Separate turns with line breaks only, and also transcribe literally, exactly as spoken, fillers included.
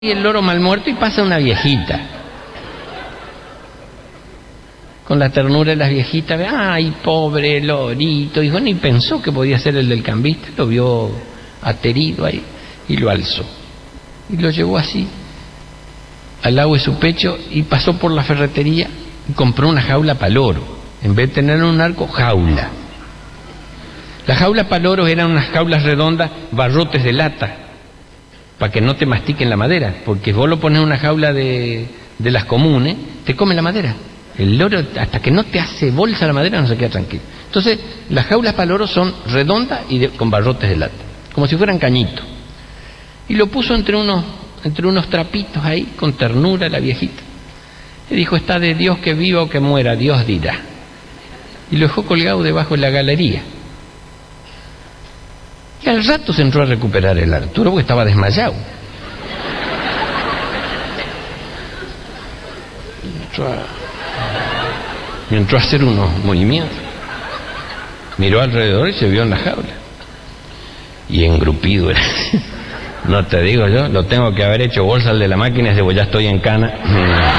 Y el loro mal muerto y pasa una viejita. Con la ternura de las viejitas, ve, ay, pobre lorito. Y bueno, y pensó que podía ser el del cambista, lo vio aterido ahí y lo alzó. Y lo llevó así, al lado de su pecho, y pasó por la ferretería y compró una jaula para loro. En vez de tener un arco, jaula. Las jaulas para loros eran unas jaulas redondas, barrotes de lata, para que no te mastiquen la madera, porque vos lo pones en una jaula de, de las comunes, te come la madera. El loro, hasta que no te hace bolsa la madera, no se queda tranquilo. Entonces, las jaulas para loros son redondas y de, con barrotes de lata, como si fueran cañitos. Y lo puso entre unos, entre unos trapitos ahí, con ternura la viejita. Y dijo, está de Dios que viva o que muera, Dios dirá. Y lo dejó colgado debajo de la galería. Y al rato se entró a recuperar el Arturo porque estaba desmayado. Entró a, entró a hacer unos movimientos. Miró alrededor y se vio en la jaula. Y engrupido era. No te digo yo, lo tengo que haber hecho bolsa al de la máquina y dice, pues ya estoy en cana.